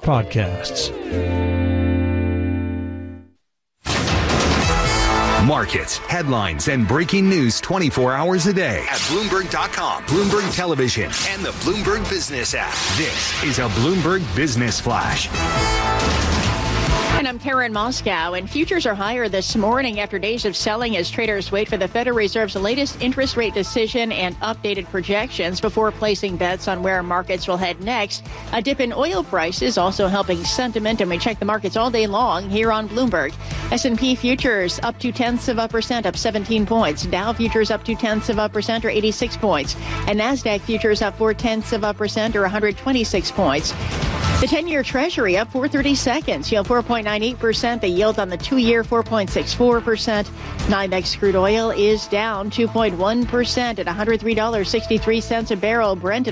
podcasts. Markets, headlines, and breaking news 24 hours a day at Bloomberg.com, Bloomberg Television, and the Bloomberg Business app. This is a Bloomberg Business Flash. And I'm Karen Moscow, and futures are higher this morning after days of selling as traders wait for the Federal Reserve's latest interest rate decision and updated projections before placing bets on where markets will head next. A dip in oil prices also helping sentiment, and we check the markets all day long here on Bloomberg. S&P futures up 0.2%, up 17 points. Dow futures up 0.2%, or 86 points. And NASDAQ futures up 0.4%, or 126 points. The 10-year Treasury up 4/32, yield 4.98%. The yield on the 2-year 4.64%. NYMEX crude oil is down 2.1% at $103.63 a barrel. Brent at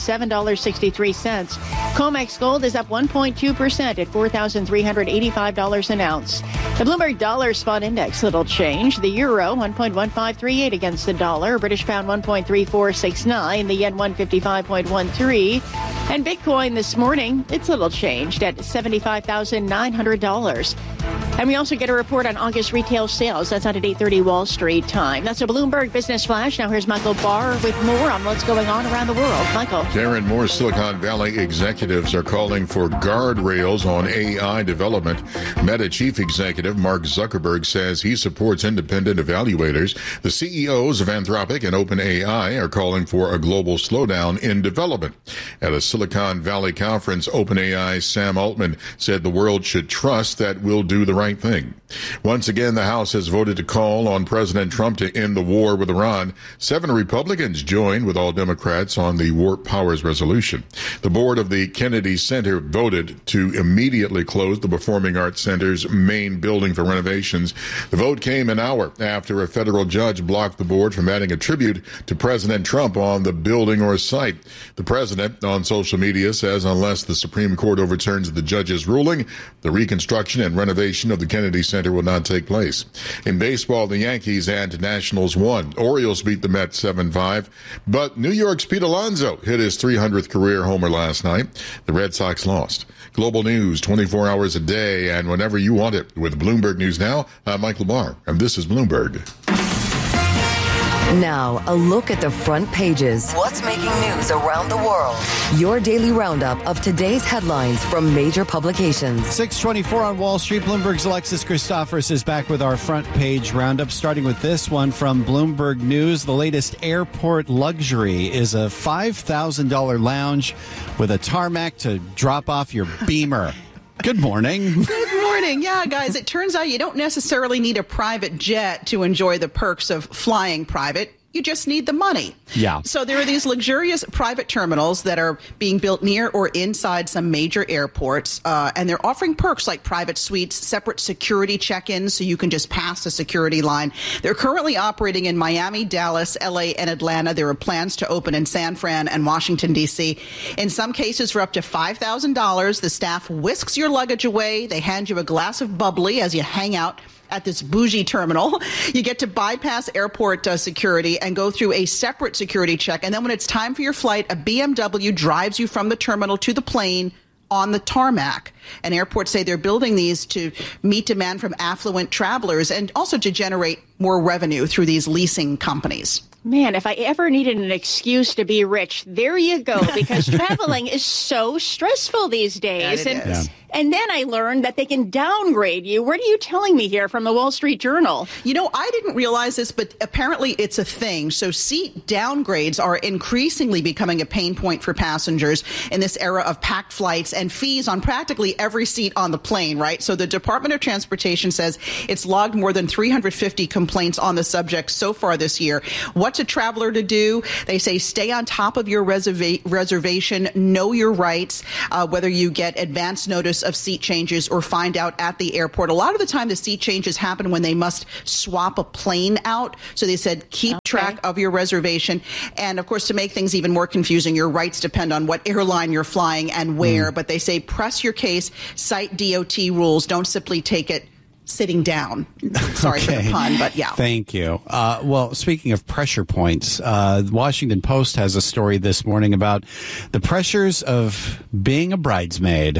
$107.63. COMEX gold is up 1.2% at $4,385 an ounce. The Bloomberg Dollar Spot Index, little change. The euro 1.1538 against the dollar. British pound 1.3469. The yen 155.13. And Bitcoin this morning, it's little changed at $75,900. And we also get a report on August retail sales. That's out at 8:30 Wall Street time. That's a Bloomberg Business Flash. Now here's Michael Barr with more on what's going on around the world. Michael. Karen, more Silicon Valley executives are calling for guardrails on AI development. Meta chief executive Mark Zuckerberg says he supports independent evaluators. The CEOs of Anthropic and OpenAI are calling for a global slowdown in development. At a Silicon Valley conference, OpenAI Sam Altman said the world should trust that we'll do the right thing. Once again, the House has voted to call on President Trump to end the war with Iran. 7 Republicans joined with all Democrats on the Warp Powers resolution. The board of the Kennedy Center voted to immediately close the Performing Arts Center's main building for renovations. The vote came an hour after a federal judge blocked the board from adding a tribute to President Trump on the building or site. The president on social media says unless the Supreme Court overturns the judge's ruling, the reconstruction and renovation of the Kennedy Center will not take place. In baseball, the Yankees and Nationals won. Orioles beat the Mets 7-5, but New York's Pete Alonso hit his 300th career homer last night. The Red Sox lost. Global news 24 hours a day and whenever you want it with Bloomberg News Now. I'm Michael Barr, and this is Bloomberg. Now, a look at the front pages. What's making news around the world? Your daily roundup of today's headlines from major publications. 6:24 on Wall Street. Bloomberg's Alexis Christophorous is back with our front page roundup, starting with this one from Bloomberg News. The latest airport luxury is a $5,000 lounge with a tarmac to drop off your Beamer. Good morning. Good morning. Yeah, guys, it turns out you don't necessarily need a private jet to enjoy the perks of flying private. You just need the money. Yeah. So there are these luxurious private terminals that are being built near or inside some major airports, and they're offering perks like private suites, separate security check-ins so you can just pass the security line. They're currently operating in Miami, Dallas, LA, and Atlanta. There are plans to open in San Fran and Washington, D.C. In some cases, for up to $5,000, the staff whisks your luggage away. They hand you a glass of bubbly as you hang out at this bougie terminal. You get to bypass airport security and go through a separate security check. And then when it's time for your flight, a BMW drives you from the terminal to the plane on the tarmac. And airports say they're building these to meet demand from affluent travelers and also to generate more revenue through these leasing companies. Man, if I ever needed an excuse to be rich, there you go, because traveling is so stressful these days. And then I learned that they can downgrade you. What are you telling me here from the Wall Street Journal? You know, I didn't realize this, but apparently it's a thing. So seat downgrades are increasingly becoming a pain point for passengers in this era of packed flights and fees on practically every seat on the plane, right? So the Department of Transportation says it's logged more than 350 complaints on the subject so far this year. What's a traveler to do? They say stay on top of your reservation, know your rights, whether you get advance notice of seat changes or find out at the airport. A lot of the time, the seat changes happen when they must swap a plane out. So they said keep track of your reservation. And of course, to make things even more confusing, your rights depend on what airline you're flying and where. But they say press your case, cite DOT rules. Don't simply take it sitting down. Sorry for the pun, but yeah. Thank you. Well, speaking of pressure points, the Washington Post has a story this morning about the pressures of being a bridesmaid.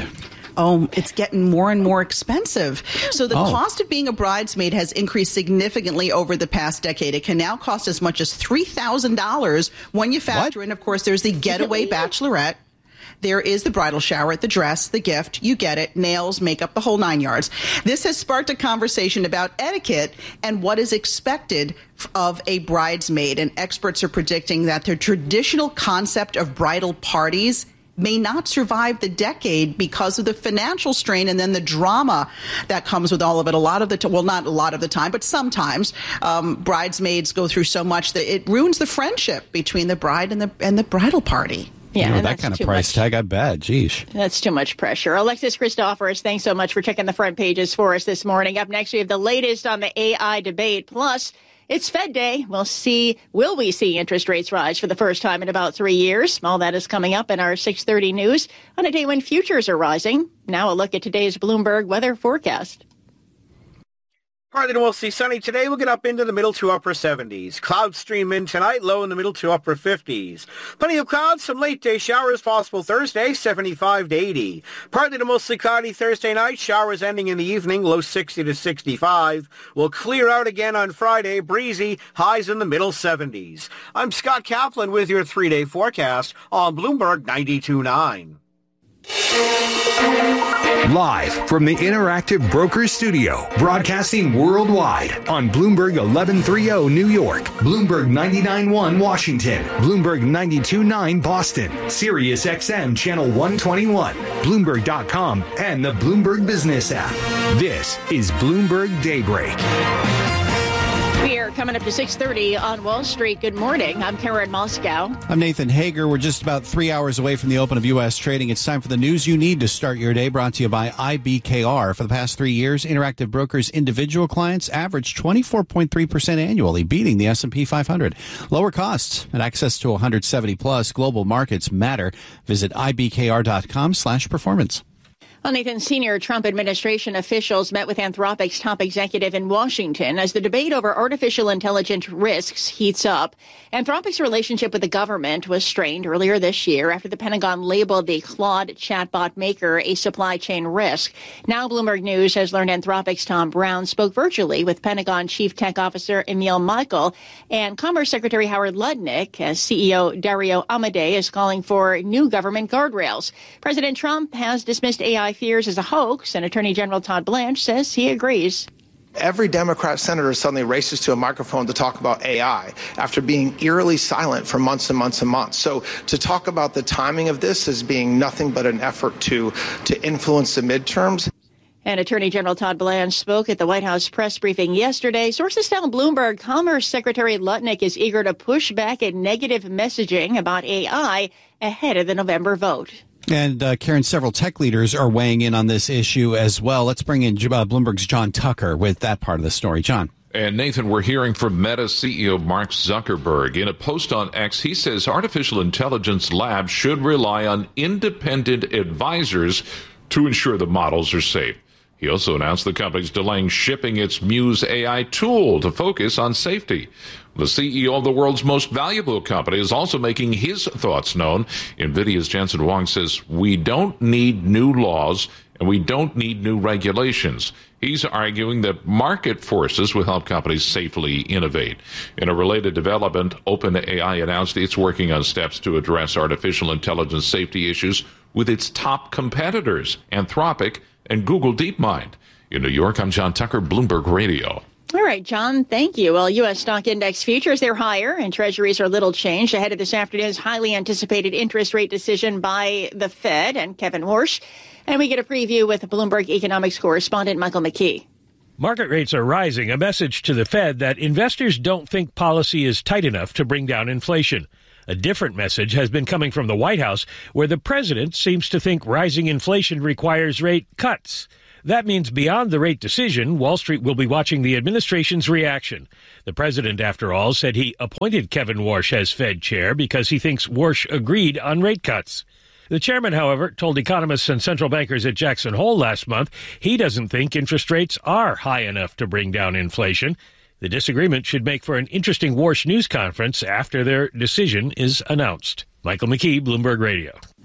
Oh, it's getting more and more expensive. So the cost of being a bridesmaid has increased significantly over the past decade. It can now cost as much as $3,000 when you factor in, of course, there's the getaway bachelorette. There is the bridal shower, the dress, the gift, you get it, nails, makeup, the whole 9 yards. This has sparked a conversation about etiquette and what is expected of a bridesmaid. And experts are predicting that the traditional concept of bridal parties may not survive the decade because of the financial strain and then the drama that comes with all of it. A lot of the time, well, not a lot of the time, but sometimes bridesmaids go through so much that it ruins the friendship between the bride and the bridal party. Yeah, and that kind of price tag, I bet. Geesh. That's too much pressure. Alexis Christoforous, thanks so much for checking the front pages for us this morning. Up next, we have the latest on the AI debate. Plus, it's Fed Day. Will we see interest rates rise for the first time in about 3 years? All that is coming up in our 6:30 news on a day when futures are rising. Now a look at today's Bloomberg weather forecast. Partly to mostly sunny today. We'll get up into the middle to upper 70s. Clouds stream in tonight, low in the middle to upper 50s. Plenty of clouds, some late day showers possible Thursday, 75 to 80. Partly to mostly cloudy Thursday night, showers ending in the evening, low 60 to 65. We'll clear out again on Friday, breezy, highs in the middle 70s. I'm Scott Kaplan with your 3-day forecast on Bloomberg 92.9. Live from the Interactive Brokers Studio, broadcasting worldwide on Bloomberg 1130 New York, Bloomberg 99.1 Washington, Bloomberg 92.9 Boston, Sirius XM Channel 121, Bloomberg.com, and the Bloomberg Business app. This is Bloomberg Daybreak. We are coming up to 6:30 on Wall Street. Good morning. I'm Karen Moscow. I'm Nathan Hager. We're just about 3 hours away from the open of U.S. trading. It's time for the news you need to start your day, brought to you by IBKR. For the past 3 years, Interactive Brokers individual clients averaged 24.3% annually, beating the S&P 500. Lower costs and access to 170-plus global markets matter. Visit ibkr.com/performance. Well, Nathan, senior Trump administration officials met with Anthropic's top executive in Washington as the debate over artificial intelligence risks heats up. Anthropic's relationship with the government was strained earlier this year after the Pentagon labeled the Claude chatbot maker a supply chain risk. Now Bloomberg News has learned Anthropic's Tom Brown spoke virtually with Pentagon Chief Tech Officer Emil Michael and Commerce Secretary Howard Lutnick, as CEO Dario Amodei is calling for new government guardrails. President Trump has dismissed AI fears as a hoax, and Attorney General Todd Blanche says he agrees. Every Democrat senator suddenly races to a microphone to talk about AI after being eerily silent for months and months and months. So to talk about the timing of this as being nothing but an effort to influence the midterms. And Attorney General Todd Blanche spoke at the White House press briefing yesterday. Sources tell Bloomberg Commerce Secretary Lutnick is eager to push back at negative messaging about AI ahead of the November vote. And Karen, several tech leaders are weighing in on this issue as well. Let's bring in Bloomberg's John Tucker with that part of the story. John. And Nathan, we're hearing from Meta CEO Mark Zuckerberg. In a post on X, he says artificial intelligence labs should rely on independent advisors to ensure the models are safe. He also announced the company's delaying shipping its Muse AI tool to focus on safety. The CEO of the world's most valuable company is also making his thoughts known. NVIDIA's Jensen Huang says, we don't need new laws and we don't need new regulations. He's arguing that market forces will help companies safely innovate. In a related development, OpenAI announced it's working on steps to address artificial intelligence safety issues with its top competitors, Anthropic and Google DeepMind. In New York, I'm John Tucker, Bloomberg Radio. All right, John, thank you. Well, U.S. stock index futures, they're higher, and treasuries are little changed ahead of this afternoon's highly anticipated interest rate decision by the Fed and Kevin Warsh. And we get a preview with Bloomberg economics correspondent Michael McKee. Market rates are rising, a message to the Fed that investors don't think policy is tight enough to bring down inflation. A different message has been coming from the White House, where the president seems to think rising inflation requires rate cuts. That means beyond the rate decision, Wall Street will be watching the administration's reaction. The president, after all, said he appointed Kevin Warsh as Fed chair because he thinks Warsh agreed on rate cuts. The chairman, however, told economists and central bankers at Jackson Hole last month he doesn't think interest rates are high enough to bring down inflation. The disagreement should make for an interesting Warsh news conference after their decision is announced. Michael McKee, Bloomberg Radio.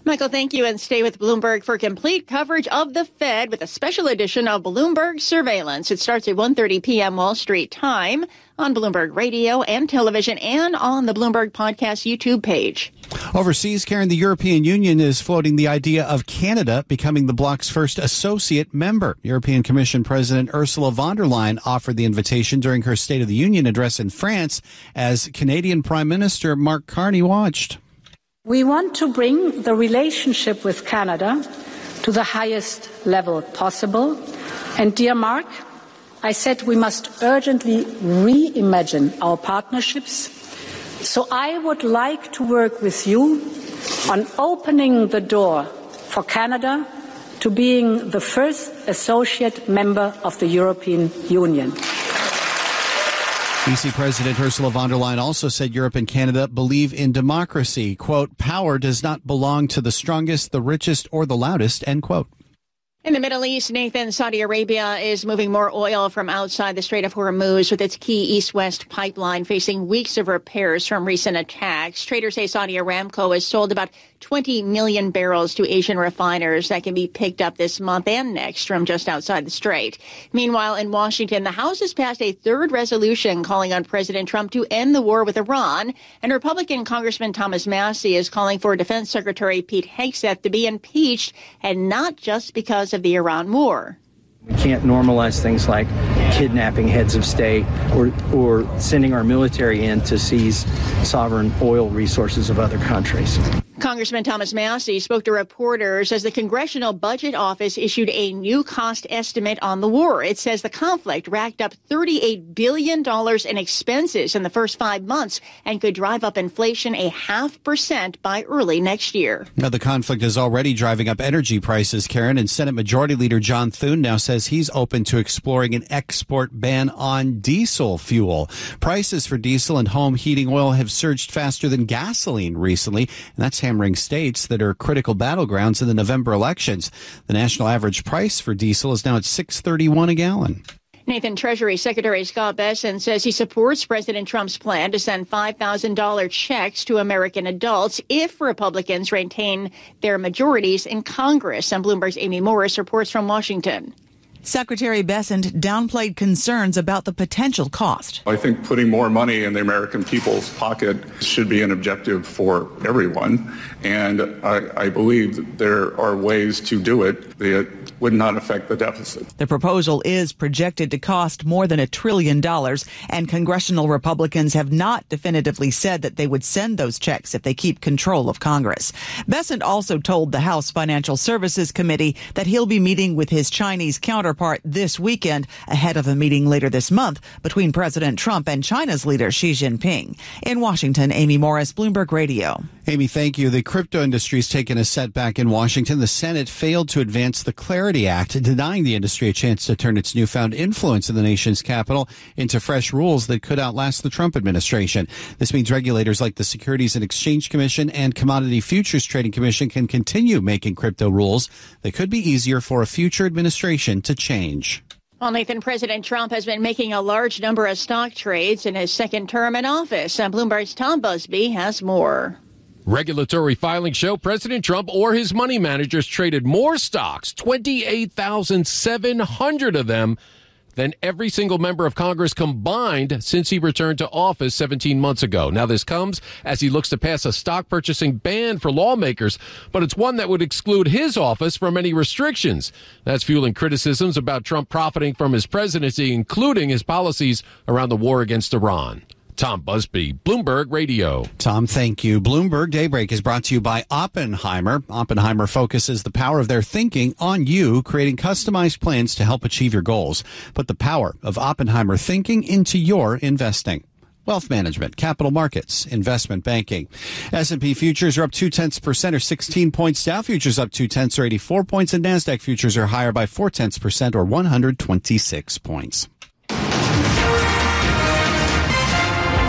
Michael, thank you, and stay with Bloomberg for complete coverage of the Fed with a special edition of Bloomberg Surveillance. It starts at 1:30 p.m. Wall Street time on Bloomberg Radio and television and on the Bloomberg Podcast YouTube page. Overseas, Karen, the European Union is floating the idea of Canada becoming the bloc's first associate member. European Commission President Ursula von der Leyen offered the invitation during her State of the Union address in France as Canadian Prime Minister Mark Carney watched. We want to bring the relationship with Canada to the highest level possible. And dear Mark, I said we must urgently reimagine our partnerships. So I would like to work with you on opening the door for Canada to being the first associate member of the European Union. EC President Ursula von der Leyen also said Europe and Canada believe in democracy. Quote, power does not belong to the strongest, the richest, or the loudest, end quote. In the Middle East, Nathan, Saudi Arabia is moving more oil from outside the Strait of Hormuz with its key east-west pipeline facing weeks of repairs from recent attacks. Traders say Saudi Aramco has sold about 20 million barrels to Asian refiners that can be picked up this month and next from just outside the strait. Meanwhile, in Washington, the House has passed a third resolution calling on President Trump to end the war with Iran, and Republican Congressman Thomas Massie is calling for Defense Secretary Pete Hegseth to be impeached, and not just because of the Iran war. We can't normalize things like kidnapping heads of state or sending our military in to seize sovereign oil resources of other countries. Congressman Thomas Massie spoke to reporters as the Congressional Budget Office issued a new cost estimate on the war. It says the conflict racked up $38 billion in expenses in the first 5 months and could drive up inflation 0.5% by early next year. Now, the conflict is already driving up energy prices, Karen, and Senate Majority Leader John Thune now says he's open to exploring an export ban on diesel fuel. Prices for diesel and home heating oil have surged faster than gasoline recently, and that's hammering states that are critical battlegrounds in the November elections. The national average price for diesel is now at $6.31 a gallon. Nathan, Treasury Secretary Scott Bessent says he supports President Trump's plan to send $5,000 checks to American adults if Republicans retain their majorities in Congress. And Bloomberg's Amy Morris reports from Washington. Secretary Bessent downplayed concerns about the potential cost. I think putting more money in the American people's pocket should be an objective for everyone. And I believe that there are ways to do it that would not affect the deficit. The proposal is projected to cost more than $1 trillion, and congressional Republicans have not definitively said that they would send those checks if they keep control of Congress. Bessent also told the House Financial Services Committee that he'll be meeting with his Chinese counterpart this weekend ahead of a meeting later this month between President Trump and China's leader Xi Jinping. In Washington, Amy Morris, Bloomberg Radio. Amy, thank you. The crypto industry has taken a setback in Washington. The Senate failed to advance the Clarity Act, denying the industry a chance to turn its newfound influence in the nation's capital into fresh rules that could outlast the Trump administration. This means regulators like the Securities and Exchange Commission and Commodity Futures Trading Commission can continue making crypto rules that could be easier for a future administration to change. Well, Nathan, President Trump has been making a large number of stock trades in his second term in office. And Bloomberg's Tom Busby has more. Regulatory filings show President Trump or his money managers traded more stocks, 28,700 of them, than every single member of Congress combined since he returned to office 17 months ago. Now, this comes as he looks to pass a stock purchasing ban for lawmakers, but it's one that would exclude his office from any restrictions. That's fueling criticisms about Trump profiting from his presidency, including his policies around the war against Iran. Tom Busby, Bloomberg Radio. Tom, thank you. Bloomberg Daybreak is brought to you by Oppenheimer. Oppenheimer focuses the power of their thinking on you, creating customized plans to help achieve your goals. Put the power of Oppenheimer thinking into your investing. Wealth management, capital markets, investment banking. S&P futures are up 0.2% or 16 points. Dow futures up 0.2 or 84 points. And NASDAQ futures are higher by 0.4% or 126 points.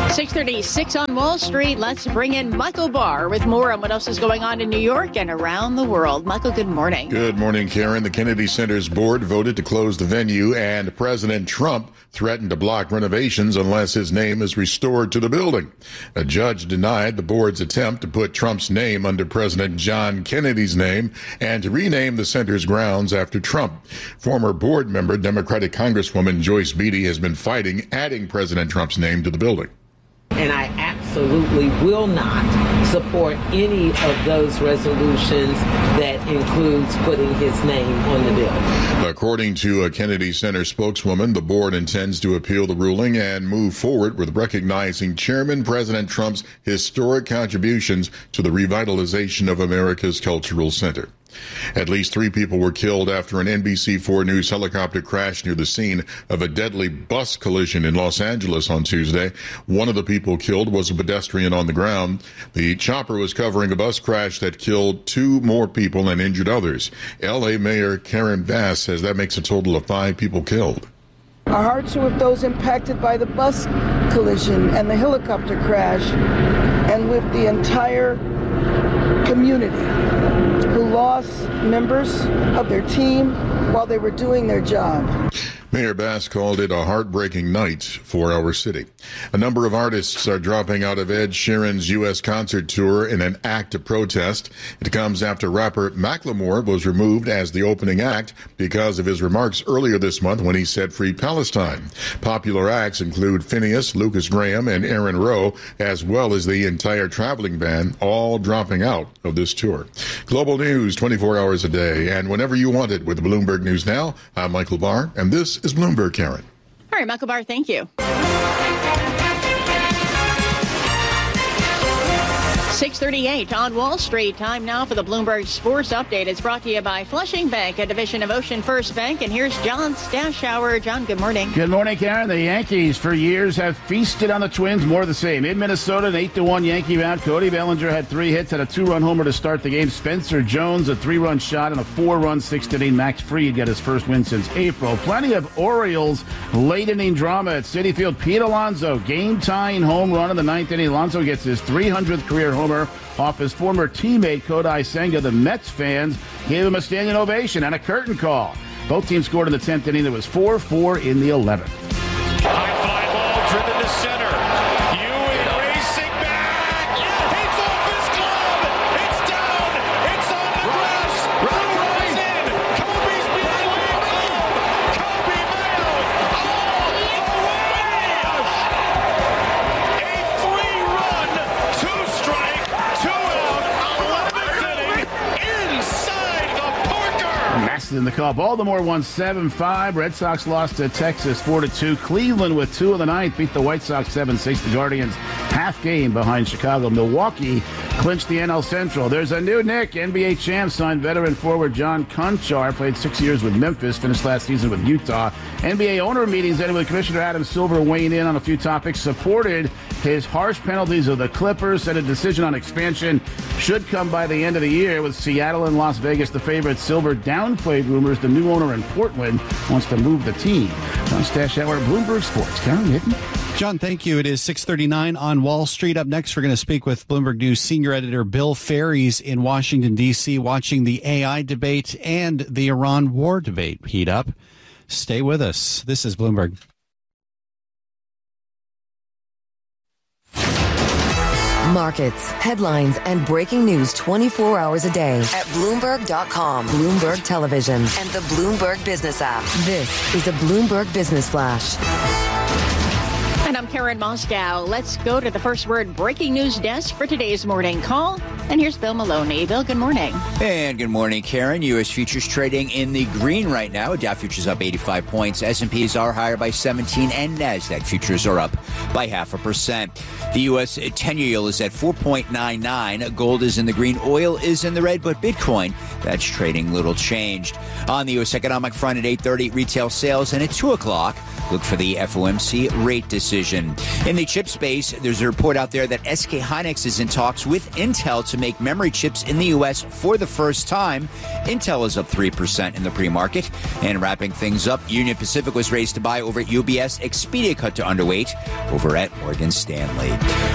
6:36 on Wall Street. Let's bring in Michael Barr with more on what else is going on in New York and around the world. Michael, good morning. Good morning, Karen. The Kennedy Center's board voted to close the venue, and President Trump threatened to block renovations unless his name is restored to the building. A judge denied the board's attempt to put Trump's name under President John Kennedy's name and to rename the center's grounds after Trump. Former board member, Democratic Congresswoman Joyce Beatty, has been fighting adding President Trump's name to the building. And I absolutely will not support any of those resolutions that includes putting his name on the bill. According to a Kennedy Center spokeswoman, the board intends to appeal the ruling and move forward with recognizing Chairman President Trump's historic contributions to the revitalization of America's cultural center. At least 3 people were killed after an NBC4 News helicopter crashed near the scene of a deadly bus collision in Los Angeles on Tuesday. One of the people killed was a pedestrian on the ground. The chopper was covering a bus crash that killed 2 more people and injured others. L.A. Mayor Karen Bass says that makes a total of 5 people killed. Our hearts are with those impacted by the bus collision and the helicopter crash, and with the entire community who lost members of their team while they were doing their job. Mayor Bass called it a heartbreaking night for our city. A number of artists are dropping out of Ed Sheeran's U.S. concert tour in an act of protest. It comes after rapper Macklemore was removed as the opening act because of his remarks earlier this month when he said free Palestine. Popular acts include Phineas, Lucas Graham, and Aaron Rowe, as well as the entire traveling band, all dropping out of this tour. Global news 24 hours a day and whenever you want it with Bloomberg News Now. I'm Michael Barr, and this is Bloomberg, Karen. All right, Michael Barr, thank you. 6:38 on Wall Street. Time now for the Bloomberg Sports Update. It's brought to you by Flushing Bank, a division of Ocean First Bank. And here's John Stashower. John, good morning. Good morning, Karen. The Yankees for years have feasted on the Twins, more of the same. In Minnesota, an 8-1 Yankee bout. Cody Bellinger had 3 hits and a 2-run homer to start the game. Spencer Jones, a 3-run shot and a 4-run 6th-inning. Max Fried got his first win since April. Plenty of Orioles late-inning drama at Citi Field. Pete Alonso, game-tying home run in the 9th inning. Alonso gets his 300th career homer off his former teammate Kodai Senga. The Mets fans gave him a standing ovation and a curtain call. Both teams scored in the 10th inning. It was 4-4 in the 11th. High fly ball driven to center. Ewing racing back. It's off his glove. It's down. It's on the grass. Runs in. Kobe's being waved home. Kobe Mayo all the way. A 3-run, 2-strike, 2-out, 11th inning inside the Parker. Massed in the call. Baltimore won 7-5. Red Sox lost to Texas 4-2. Cleveland with 2 of the 9th beat the White Sox 7-6. The Guardians half game behind Chicago. Milwaukee clinched the NL Central. There's a new Nick. NBA champ signed veteran forward John Conchar. Played 6 years with Memphis. Finished last season with Utah. NBA owner meetings ended with Commissioner Adam Silver weighing in on a few topics. Supported his harsh penalties of the Clippers. Said a decision on expansion should come by the end of the year. With Seattle and Las Vegas the favorites, Silver downplayed rumors the new owner in Portland wants to move the team. John Stashower, Bloomberg Sports. Karen Hitton. John, thank you. It is 6:39 on Wall Street. Up next, we're going to speak with Bloomberg News senior editor Bill Ferries in Washington, D.C., watching the AI debate and the Iran war debate heat up. Stay with us. This is Bloomberg. Markets, headlines, and breaking news 24 hours a day at Bloomberg.com, Bloomberg Television, and the Bloomberg Business app. This is a Bloomberg Business Flash. And I'm Karen Moscow. Let's go to the First Word breaking news desk for today's morning call. And here's Bill Maloney. Bill, good morning. And good morning, Karen. U.S. futures trading in the green right now. Dow futures up 85 points. S&Ps are higher by 17, and NASDAQ futures are up by 0.5%. The U.S. 10-year yield is at 4.99. Gold is in the green. Oil is in the red, but Bitcoin, that's trading little changed. On the U.S. economic front at 8:30, retail sales, and at 2 o'clock, look for the FOMC rate decision. In the chip space, there's a report out there that SK Hynix is in talks with Intel to make memory chips in the U.S. for the first time. Intel is up 3% in the pre-market. And wrapping things up, Union Pacific was raised to buy over at UBS. Expedia cut to underweight over at Morgan Stanley.